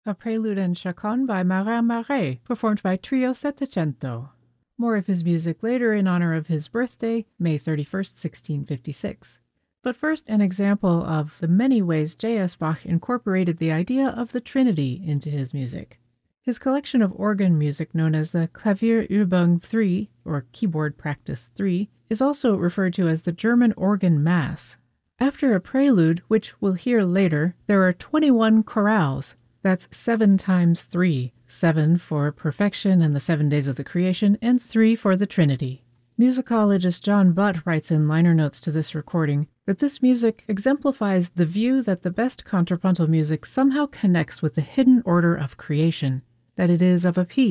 a prelude and chaconne by Marin Marais, performed by Trio Settecento. More of his music later in honor of his birthday, May 31st, 1656. But first, an example of the many ways J.S. Bach incorporated the idea of the Trinity into his music. His collection of organ music, known as the Klavierübung 3, or Keyboard Practice 3, is also referred to as the German Organ Mass. After a prelude, which we'll hear later, there are 21 chorales. That's 7 times 3, 7 for perfection and the 7 days of the creation, and 3 for the Trinity. Musicologist John Butt writes in liner notes to this recording that this music exemplifies the view that the best contrapuntal music somehow connects with the hidden order of creation, that it is of a piece